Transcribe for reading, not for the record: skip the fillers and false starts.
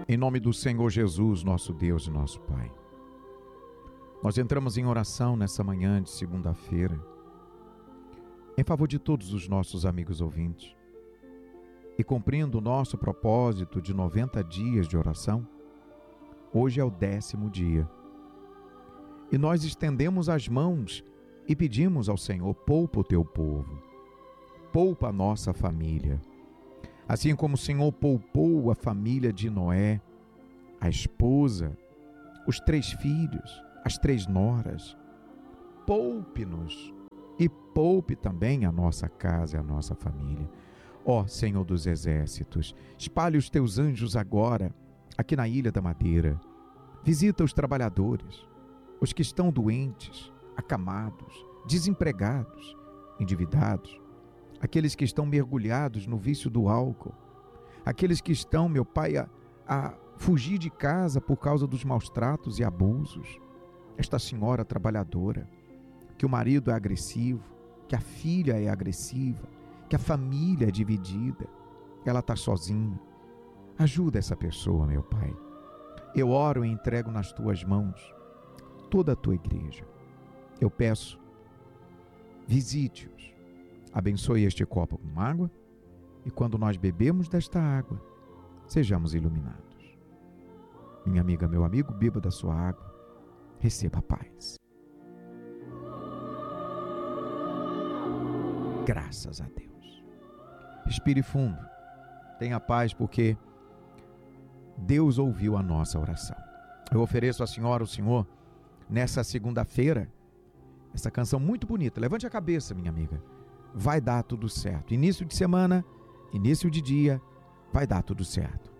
Em nome do Senhor Jesus, nosso Deus e nosso Pai, nós entramos em oração nessa manhã de segunda-feira, em favor de todos os nossos amigos ouvintes, e cumprindo o nosso propósito de 90 dias de oração. Hoje é o 10º dia, e nós estendemos as mãos e pedimos ao Senhor: poupa o teu povo, poupa a nossa família, assim como o Senhor poupou a família de Noé, a esposa, os 3 filhos, as 3 noras. Poupe-nos e poupe também a nossa casa e a nossa família. Ó Senhor dos Exércitos, espalhe os teus anjos agora aqui na Ilha da Madeira. Visita os trabalhadores, os que estão doentes, acamados, desempregados, endividados, aqueles que estão mergulhados no vício do álcool, aqueles que estão, meu Pai, a fugir de casa por causa dos maus tratos e abusos. Esta senhora trabalhadora, que o marido é agressivo, que a filha é agressiva, que a família é dividida, ela está sozinha. Ajuda essa pessoa, meu Pai. Eu oro e entrego nas tuas mãos toda a tua igreja. Eu peço, visite-os, abençoe este copo com água, e quando nós bebemos desta água, sejamos iluminados. Minha amiga, meu amigo, beba da sua água, receba a paz. Graças a Deus. Respire fundo, tenha paz, porque Deus ouviu a nossa oração. Eu ofereço à senhora, ao senhor, nessa segunda-feira, essa canção muito bonita. Levante a cabeça, minha amiga. Vai dar tudo certo. Início de semana, início de dia, vai dar tudo certo.